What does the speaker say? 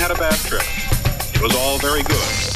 had a bad trip. It was all very good.